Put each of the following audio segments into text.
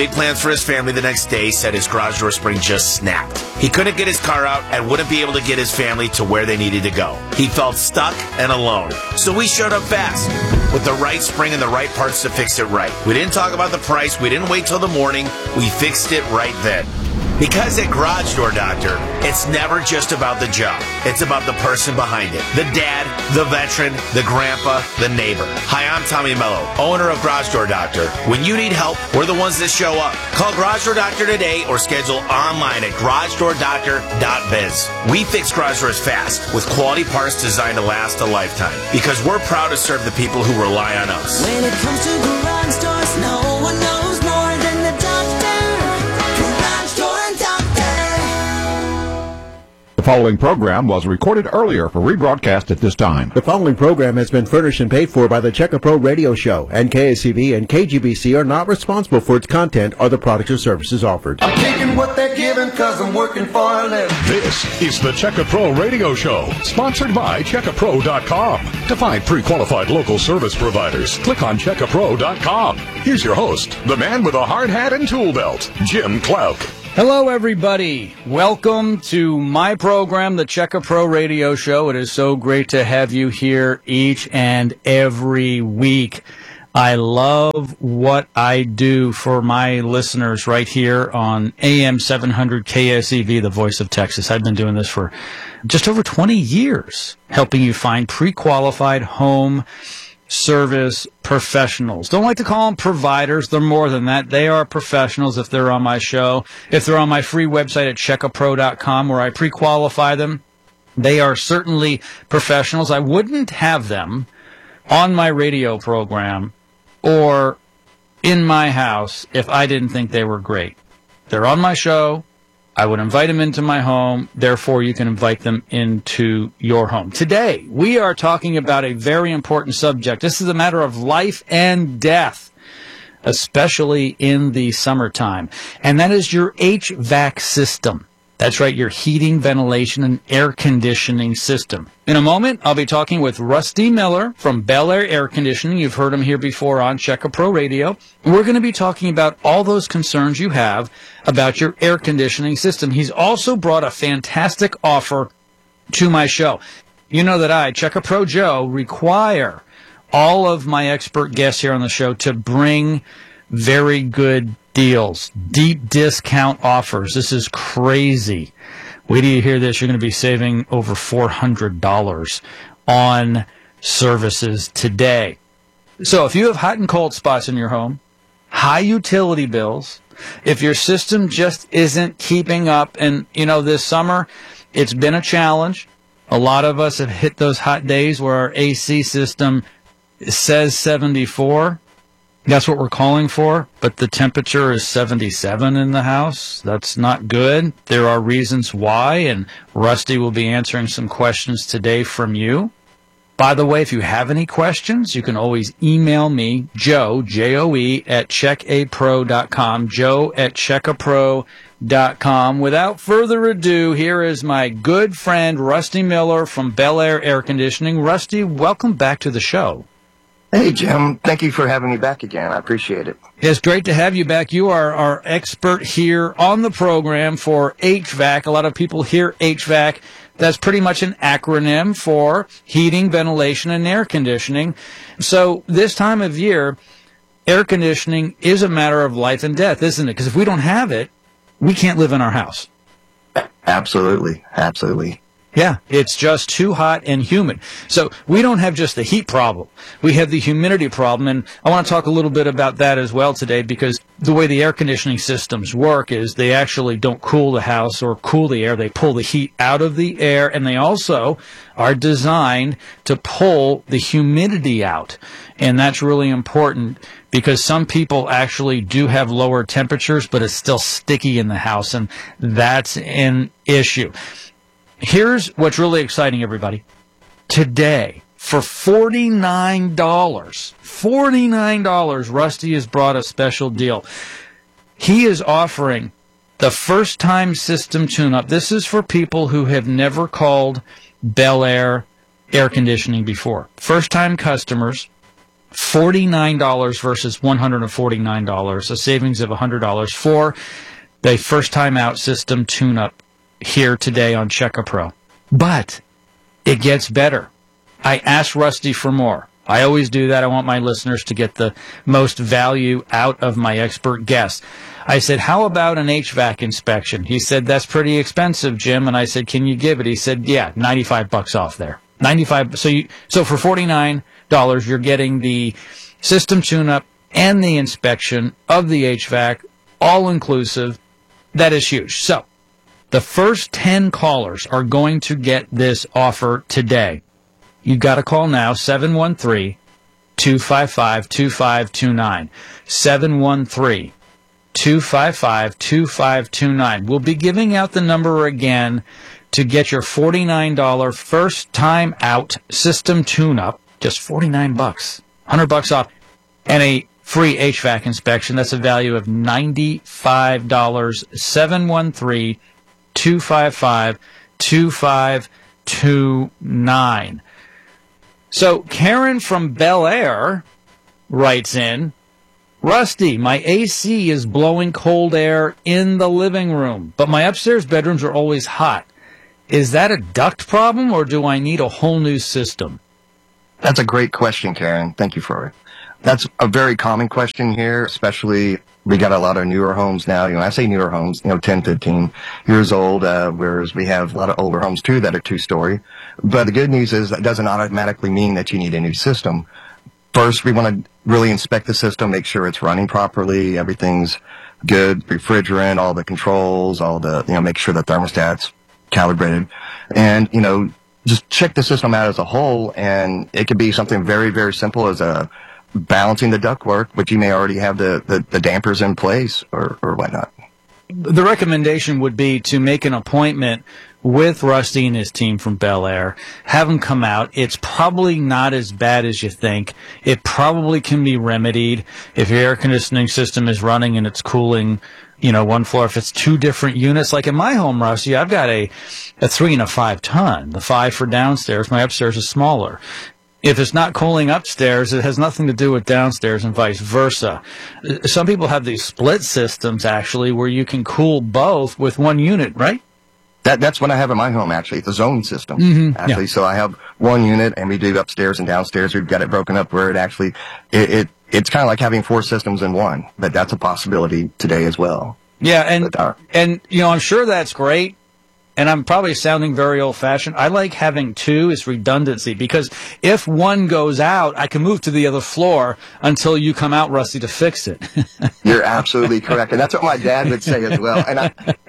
Big plans for his family the next day said his garage door spring just snapped. He couldn't get his car out and wouldn't be able to get his family to where they needed to go. He felt stuck and alone. So we showed up fast with the right spring and the right parts to fix it right. We didn't talk about the price. We didn't wait till the morning. We fixed it right then. Because at Garage Door Doctor, it's never just about the job. It's about the person behind it. The dad, the veteran, the grandpa, the neighbor. Hi, I'm Tommy Mello, owner of Garage Door Doctor. When you need help, we're the ones that show up. Call Garage Door Doctor today or schedule online at garagedoordoctor.biz. We fix garage doors fast with quality parts designed to last a lifetime because we're proud to serve the people who rely on us. When it comes to garage doors, no one knows more than the doctor. Garage Door Doctor. The following program was recorded earlier for rebroadcast at this time. The following program has been furnished and paid for by the Checker Pro Radio Show, and KSCV and KGBC are not responsible for its content or the products or services offered. I'm taking what they're giving because I'm working for a living. This is the Checker Pro Radio Show, sponsored by CheckerPro.com. To find pre-qualified local service providers, click on CheckerPro.com. Here's your host, the man with a hard hat and tool belt, Jim Clouk. Hello, everybody. Welcome to my program, the Checker Pro Radio Show. It is so great to have you here each and every week. I love what I do for my listeners right here on AM 700 KSEV, the voice of Texas. I've been doing this for just over 20 years, helping you find pre-qualified home service professionals. Don't like to call them providers. They're more than that. They are professionals if they're on my show. If they're on my free website at checkerpro.com where I pre-qualify them, they are certainly professionals. I wouldn't have them on my radio program or in my house if I didn't think they were great. They're on my show. I would invite them into my home. Therefore, you can invite them into your home. Today, we are talking about a very important subject. This is a matter of life and death, especially in the summertime. And that is your HVAC system. That's right, your heating, ventilation, and air conditioning system. In a moment, I'll be talking with Rusty Miller from Bel Air Air Conditioning. You've heard him here before on Checker Pro Radio. We're going to be talking about all those concerns you have about your air conditioning system. He's also brought a fantastic offer to my show. You know that I, Checker Pro Joe, require all of my expert guests here on the show to bring very good deals, deep discount offers. This is crazy. Wait till you hear this. You're going to be saving over $400 on services today. So if you have hot and cold spots in your home, high utility bills, if your system just isn't keeping up, and you know, this summer, it's been a challenge. A lot of us have hit those hot days where our AC system says 74. That's what we're calling for, but the temperature is 77 in the house. That's not good. There are reasons why, and Rusty will be answering some questions today from you. By the way, if you have any questions, you can always email me, Joe, J-O-E, at checkapro.com, Joe at checkapro.com. Without further ado, here is my good friend, Rusty Miller from Bel Air Air Conditioning. Rusty, welcome back to the show. Hey, Jim. Thank you for having me back again. I appreciate it. It's great to have you back. You are our expert here on the program for HVAC. A lot of people hear HVAC. That's pretty much an acronym for heating, ventilation, and air conditioning. So this time of year, air conditioning is a matter of life and death, isn't it? Because if we don't have it, we can't live in our house. Absolutely. Absolutely. Yeah, it's just too hot and humid. So we don't have just the heat problem. We have the humidity problem, and I want to talk a little bit about that as well today, because the way the air conditioning systems work is they actually don't cool the house or cool the air. They pull the heat out of the air, and they also are designed to pull the humidity out. And that's really important because some people actually do have lower temperatures, but it's still sticky in the house, and that's an issue. Here's what's really exciting, everybody. Today, for $49, Rusty has brought a special deal. He is offering the first-time system tune-up. This is for people who have never called Bel Air Air Conditioning before. First-time customers $49 versus $149, a savings of $100 for the first time out system tune-up here today on Checka Pro. But it gets better. I asked Rusty for more. I always do that. I want my listeners to get the most value out of my expert guests. I said, how about an HVAC inspection? He said, that's pretty expensive, Jim. And I said, can you give it? He said, yeah, $95 off there. 95. So for $49, you're getting the system tune-up and the inspection of the HVAC, all inclusive. That is huge. So the first 10 callers are going to get this offer today. You've got to call now, 713-255-2529. 713-255-2529. We'll be giving out the number again to get your $49 first time out system tune-up, just $49, $100 off, and a free HVAC inspection. That's a value of $95. 713-255-2529. So Karen from Bel Air writes in, Rusty, my AC is blowing cold air in the living room, but my upstairs bedrooms are always hot. Is that a duct problem, or do I need a whole new system? That's a great question, Karen. Thank you for it. That's a very common question here, especially we got a lot of newer homes now. I say newer homes, 10, 15 years old, whereas we have a lot of older homes too that are 2-story. But the good news is that doesn't automatically mean that you need a new system. First, we want to really inspect the system, make sure it's running properly, everything's good, refrigerant, all the controls, all the, make sure the thermostat's calibrated, and, just check the system out as a whole. And it could be something very, very simple as balancing the ductwork, but you may already have the dampers in place or whatnot. The recommendation would be to make an appointment with Rusty and his team from Bel Air. Have them come out. It's probably not as bad as you think. It probably can be remedied if your air conditioning system is running and it's cooling, one floor. If it's 2 different units, like in my home, Rusty, I've got a 3 and a 5 ton. The 5 for downstairs. My upstairs is smaller. If it's not cooling upstairs, it has nothing to do with downstairs and vice versa. Some people have these split systems, actually, where you can cool both with one unit, right? That's what I have in my home, actually. It's a zone system, actually. Yeah. So I have one unit, and we do upstairs and downstairs. We've got it broken up where it actually, it's kind of like having 4 systems in one, but that's a possibility today as well. Yeah, and I'm sure that's great. And I'm probably sounding very old-fashioned. I like having 2 as redundancy, because if one goes out, I can move to the other floor until you come out, Rusty, to fix it. You're absolutely correct. And that's what my dad would say as well. And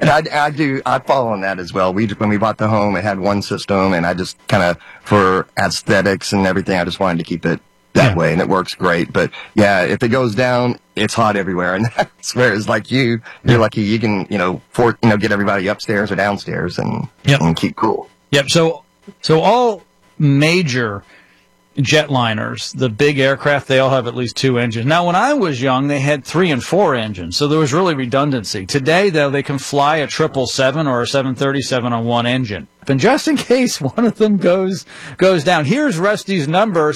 I follow on that as well. When we bought the home, it had one system, and I just kind of, for aesthetics and everything, I just wanted to keep it that way, and it works great. But yeah, if it goes down, it's hot everywhere, and that's where it's like you're lucky you can get everybody upstairs or downstairs and keep cool. Yep. So all major jetliners, the big aircraft, they all have at least 2 engines. Now, when I was young, they had 3 and 4 engines, so there was really redundancy. Today, though, they can fly a 777 or a 737 on one engine. And just in case one of them goes down, here's Rusty's number,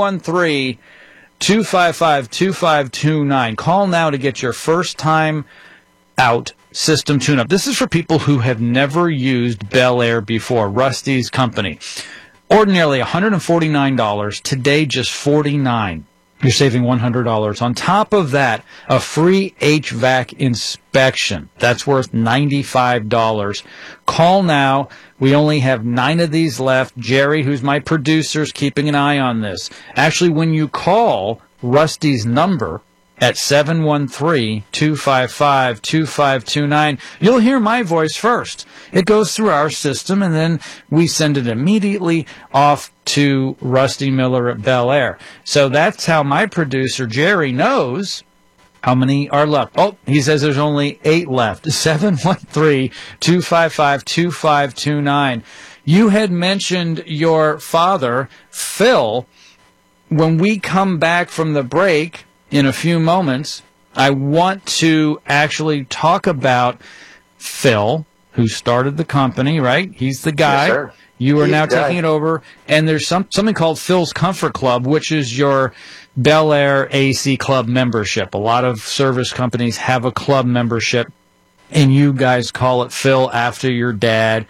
713-255-2529. Call now to get your first time out system tune-up. This is for people who have never used Bel Air before, Rusty's company. Ordinarily $149, today just $49. You're saving $100. On top of that, a free HVAC inspection. That's worth $95. Call now. We only have 9 of these left. Jerry, who's my producer, is keeping an eye on this. Actually, when you call Rusty's number at 713-255-2529, you'll hear my voice first. It goes through our system, and then we send it immediately off to Rusty Miller at Bel Air. So that's how my producer, Jerry, knows how many are left. Oh, he says there's only 8 left. 713-255-2529. You had mentioned your father, Phil. When we come back from the break in a few moments, I want to actually talk about Phil, who started the company, right? He's the guy. Yes, sir. You are now Yeah. taking it over, and there's something called Phil's Comfort Club, which is your Bel Air AC Club membership. A lot of service companies have a club membership, and you guys call it Phil after your dad.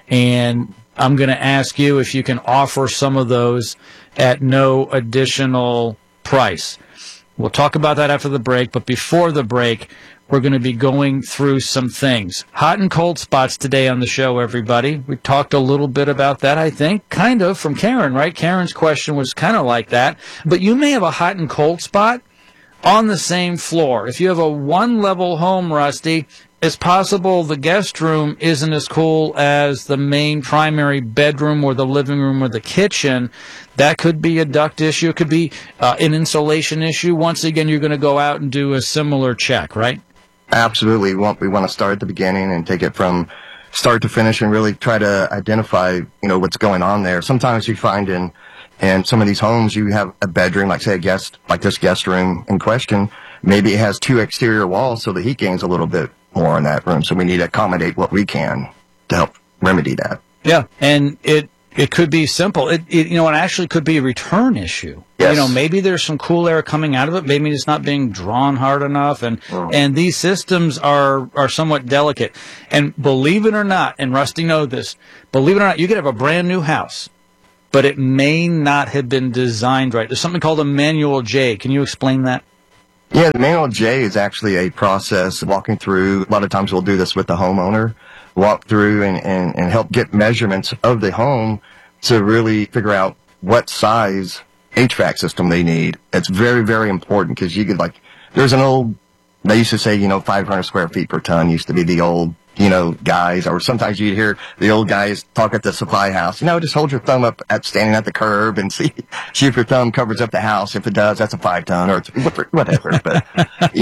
And I'm going to ask you if you can offer some of those at no additional price. We'll talk about that after the break, but before the break, we're going to be going through some things. Hot and cold spots today on the show, everybody. We talked a little bit about that, I think, kind of, from Karen, right? Karen's question was kind of like that. But you may have a hot and cold spot on the same floor. If you have a one-level home, Rusty, it's possible the guest room isn't as cool as the main primary bedroom or the living room or the kitchen. That could be a duct issue. It could be an insulation issue. Once again, you're going to go out and do a similar check, right? Absolutely. We want to start at the beginning and take it from start to finish and really try to identify, what's going on there. Sometimes you find in some of these homes, you have a bedroom, like say like this guest room in question. Maybe it has 2 exterior walls, so the heat gains a little bit more in that room. So we need to accommodate what we can to help remedy that. Yeah. And it could be simple. It actually could be a return issue. Yes. Maybe there's some cool air coming out of it. Maybe it's not being drawn hard enough. And these systems are somewhat delicate. And believe it or not, and Rusty knows this, believe it or not, you could have a brand new house, but it may not have been designed right. There's something called a manual J. Can you explain that? Yeah, the manual J is actually a process walking through. A lot of times we'll do this with the homeowner, walk through and help get measurements of the home to really figure out what size HVAC system they need. It's very, very important because you could there's an old, they used to say, 500 square feet per ton used to be the old, guys, or sometimes you'd hear the old guys talk at the supply house, just hold your thumb up at standing at the curb and see if your thumb covers up the house. If it does, that's a 5 ton or whatever. But, but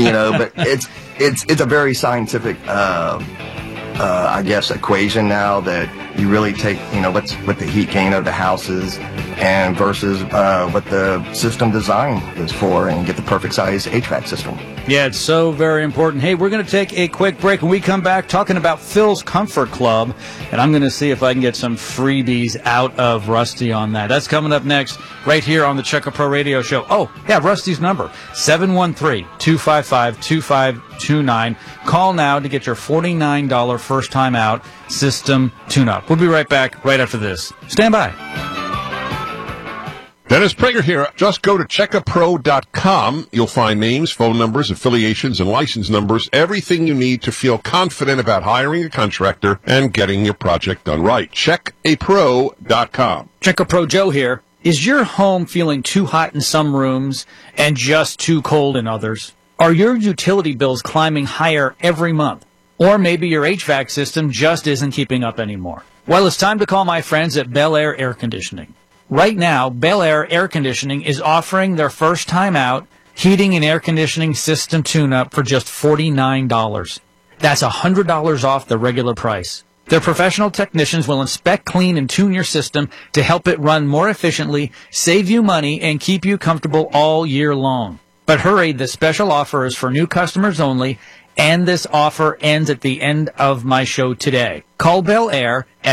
it's a very scientific, equation now that you really take, what the heat gain of the house is and versus what the system design is for and get the perfect size HVAC system. Yeah, it's so very important. Hey, we're going to take a quick break. When we come back, talking about Phil's Comfort Club, and I'm going to see if I can get some freebies out of Rusty on that. That's coming up next, right here on the Checker Pro Radio Show. Oh, yeah, Rusty's number, 713-255-2529. Call now to get your $49 first-time out system tune-up. We'll be right back right after this. Stand by. Dennis Prager here. Just go to checkapro.com. You'll find names, phone numbers, affiliations, and license numbers, everything you need to feel confident about hiring a contractor and getting your project done right. Checkapro.com. Checker Pro Joe here. Is your home feeling too hot in some rooms and just too cold in others? Are your utility bills climbing higher every month? Or maybe your HVAC system just isn't keeping up anymore? Well, it's time to call my friends at Bel Air Air Conditioning. Right now, Bel Air Air Conditioning is offering their first time out heating and air conditioning system tune-up for just $49. That's $100 off the regular price. Their professional technicians will inspect, clean, and tune your system to help it run more efficiently, save you money, and keep you comfortable all year long. But hurry, this special offer is for new customers only, and this offer ends at the end of my show today. Call Bel Air at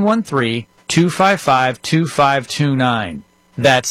713-255-2529. That's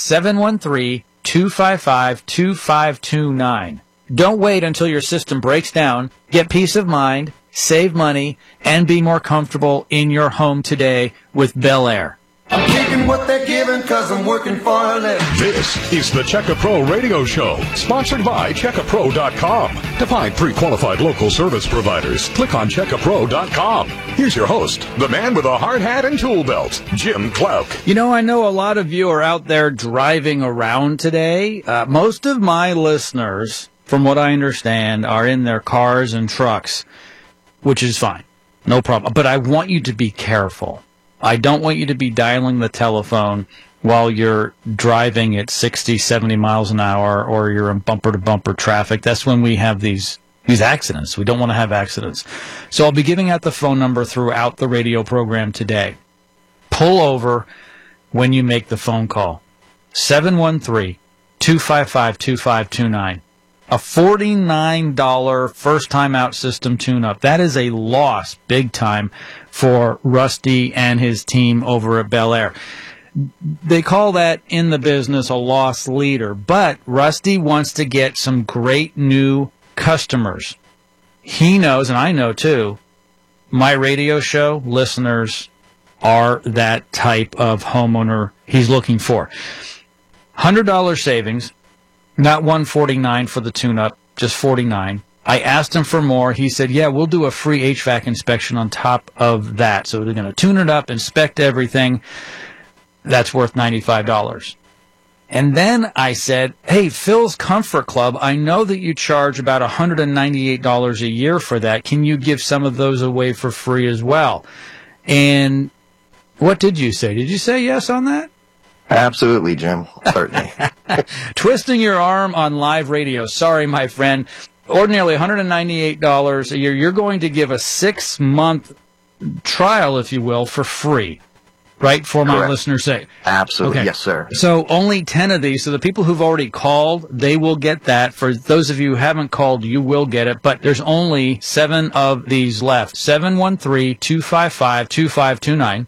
713-255-2529. Don't wait until your system breaks down. Get peace of mind, save money, and be more comfortable in your home today with Bel Air. I'm taking what they're giving because I'm working for a living. This is the Checker Pro Radio Show, sponsored by CheckerPro.com. To find pre-qualified local service providers, click on CheckerPro.com. Here's your host, the man with a hard hat and tool belt, Jim Clouk. You know, I know a lot of you are out there driving around today. Most of my listeners, from what I understand, are in their cars and trucks, which is fine. No problem. But I want you to be careful. I don't want you to be dialing the telephone while you're driving at 60, 70 miles an hour or you're in bumper-to-bumper traffic. That's when we have these accidents. We don't want to have accidents. So I'll be giving out the phone number throughout the radio program today. Pull over when you make the phone call. 713-255-2529. A $49 first-time out system tune-up. That is a loss, big time, for Rusty and his team over at Bel Air. They call that in the business a loss leader, but Rusty wants to get some great new customers. He knows, and I know too, my radio show listeners are that type of homeowner he's looking for. $100 savings, not $149 for the tune-up, just $49. I asked him for more. He said, yeah, we'll do a free HVAC inspection on top of that. So they're going to tune it up, inspect everything. That's worth $95. And then I said, hey, Phil's Comfort Club, I know that you charge about $198 a year for that. Can you give some of those away for free as well? And what did you say? Did you say yes on that? Absolutely, Jim. Certainly. Twisting your arm on live radio. Sorry, my friend. Ordinarily $198 a year. You're going to give a 6-month trial, if you will, for free. Right? For my Correct. listeners' sake. Absolutely. Okay. Yes, sir. So only 10 of these. So the people who've already called, they will get that. For those of you who haven't called, you will get it. But there's only 7 of these left. 713-255-2529.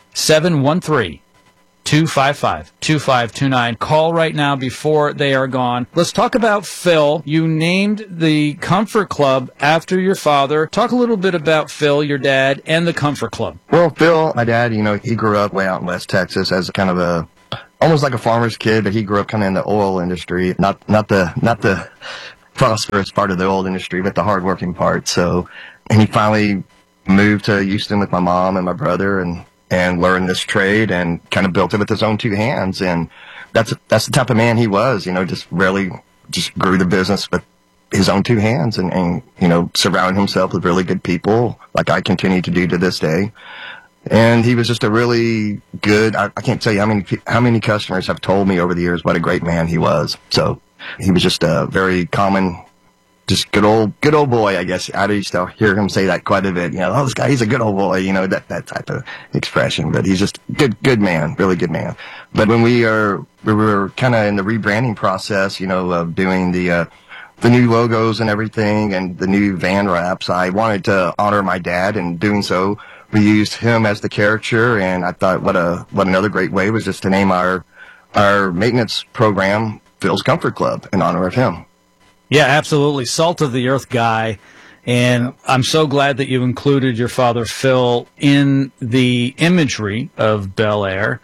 713-255-2529. Call right now before they are gone. Let's talk about Phil. You named the Comfort Club after your father. Talk a little bit about Phil, your dad, and the Comfort Club. Well, Phil, my dad, he grew up way out in West Texas as kind of almost like a farmer's kid, but he grew up kind of in the oil industry, not the prosperous part of the oil industry, but the hardworking part. So, and he finally moved to Houston with my mom and my brother and learned this trade and kind of built it with his own 2 hands. And that's the type of man he was, just grew the business with his own 2 hands and surrounded himself with really good people like I continue to do to this day. And he was just a really good, I can't tell you how many customers have told me over the years what a great man he was. So he was just a very common, just good old boy, I guess. I used to hear him say that quite a bit. Oh, this guy, he's a good old boy, that type of expression. But he's just good man, really good man. But when we were kind of in the rebranding process, of doing the new logos and everything and the new van wraps, I wanted to honor my dad. And doing so, we used him as the character. And I thought what another great way was just to name our maintenance program Phil's Comfort Club in honor of him. Yeah, absolutely. Salt of the earth guy. And I'm so glad that you included your father, Phil, in the imagery of Bel Air,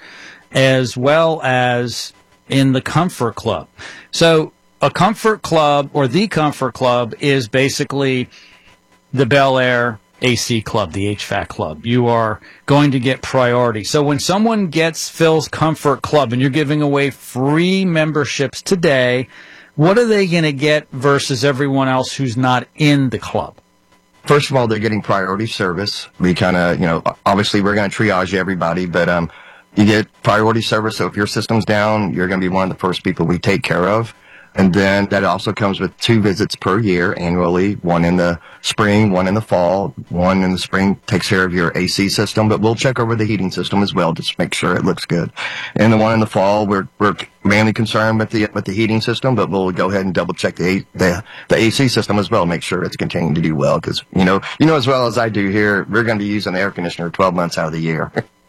as well as in the Comfort Club. So a Comfort Club, or the Comfort Club, is basically the Bel Air AC Club, the HVAC Club. You are going to get priority. So when someone gets Phil's Comfort Club, and you're giving away free memberships today, what are they going to get versus everyone else who's not in the club? First of all, they're getting priority service. We kind of, obviously we're going to triage everybody, but you get priority service. So if your system's down, you're going to be one of the first people we take care of. And then that also comes with 2 visits per year annually, one in the spring, one in the fall. One in the spring takes care of your AC system, but we'll check over the heating system as well, just make sure it looks good. And the one in the fall, we're mainly concerned with the heating system, but we'll go ahead and double check the AC system as well, make sure it's continuing to do well. Because, as well as I do here, we're going to be using the air conditioner 12 months out of the year.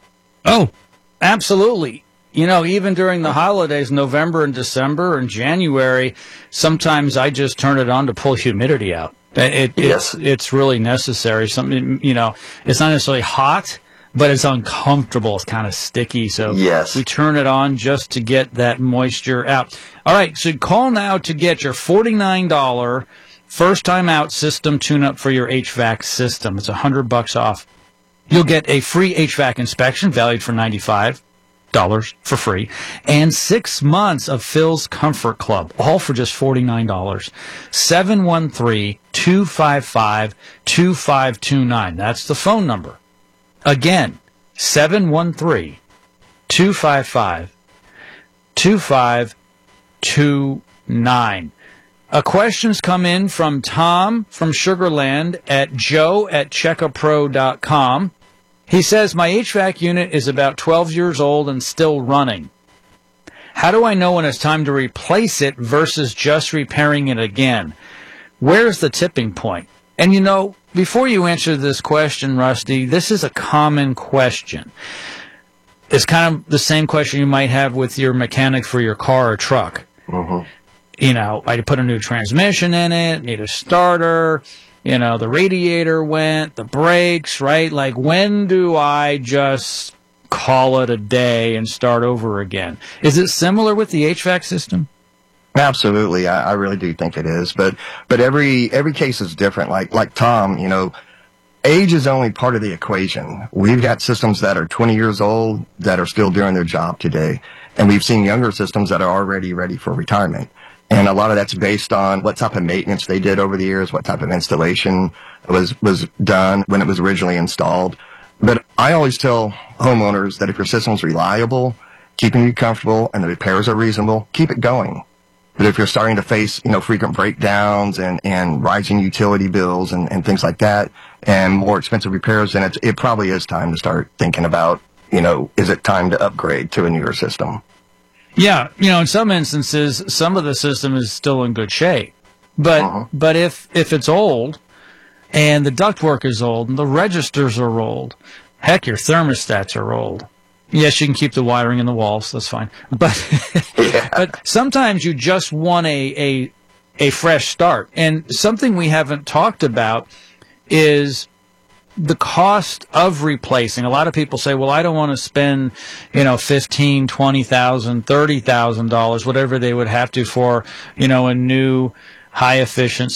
Oh, absolutely. Even during the holidays, November and December and January, sometimes I just turn it on to pull humidity out. It's really necessary. Something, it's not necessarily hot, but it's uncomfortable. It's kind of sticky. So we turn it on just to get that moisture out. All right. So call now to get your $49 first time out system tune up for your HVAC system. It's $100 off. You'll get a free HVAC inspection valued for $95 for free, and 6 months of Phil's Comfort Club, all for just $49. 713-255-2529. That's the phone number. Again, 713-255-2529. Questions come in from Tom from Sugarland at joe@checkapro.com. He says, my HVAC unit is about 12 years old and still running. How do I know when it's time to replace it versus just repairing it again? Where's the tipping point? And you know, before you answer this question, Rusty, this is a common question. It's kind of the same question you might have with your mechanic for your car or truck. Mm-hmm. You know, I put a new transmission in it, need a starter, you know, the radiator went, the brakes, right? Like, when do I just call it a day and start over again? Is it similar with the HVAC system? Absolutely. I really do think it is. But every case is different. Like Tom, you know, age is only part of the equation. We've got systems that are 20 years old that are still doing their job today. And we've seen younger systems that are already ready for retirement. And a lot of that's based on what type of maintenance they did over the years, what type of installation was done when it was originally installed. But I always tell homeowners that if your system's reliable, keeping you comfortable, and the repairs are reasonable, keep it going. But if you're starting to face, you know, frequent breakdowns and rising utility bills and things like that, and more expensive repairs, then it probably is time to start thinking about, you know, is it time to upgrade to a newer system? Yeah, you know, in some instances, some of the system is still in good shape. But if it's old, and the ductwork is old, and the registers are old, heck, your thermostats are old. Yes, you can keep the wiring in the walls. That's fine. But but sometimes you just want a fresh start. And something we haven't talked about is the cost of replacing. A lot of people say, well, I don't want to spend, you know, $15,000, $20,000, $30,000, whatever they would have to for, you know, a new high efficient